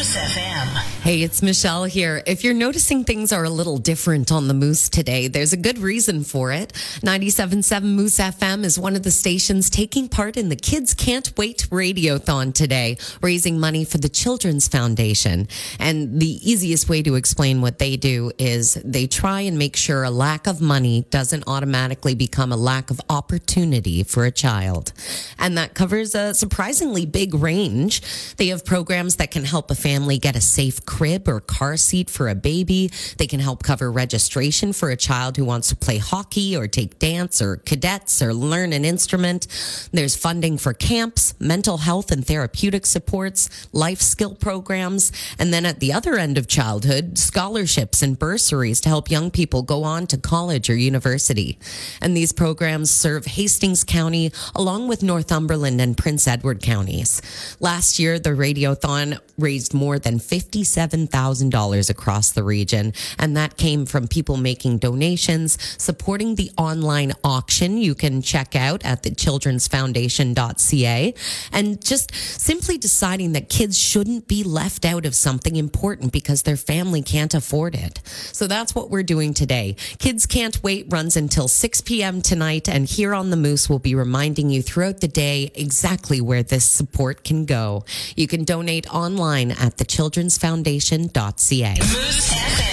Moose FM. Hey, it's Michelle here. If you're noticing things are a little different on the Moose today, there's a good reason for it. 97.7 Moose FM is one of the stations taking part in the Kids Can't Wait Radiothon today, raising money for the Children's Foundation. And the easiest way to explain what they do is they try and make sure a lack of money doesn't automatically become a lack of opportunity for a child. And that covers a surprisingly big range. They have programs that can help a family get a safe crib or car seat for a baby. They can help cover registration for a child who wants to play hockey or take dance or cadets or learn an instrument. There's funding for camps, mental health and therapeutic supports, life skill programs, and then at the other end of childhood, scholarships and bursaries to help young people go on to college or university. And these programs serve Hastings County along with Northumberland and Prince Edward counties. Last year, the Radiothon raised more than $57,000 across the region, and that came from people making donations, supporting the online auction you can check out at thechildrensfoundation.ca, and just simply deciding that kids shouldn't be left out of something important because their family can't afford it. So that's what we're doing today. Kids Can't Wait runs until 6 p.m. tonight, and here on the Moose, we'll be reminding you throughout the day exactly where this support can go. You can donate online at thechildrensfoundation.ca.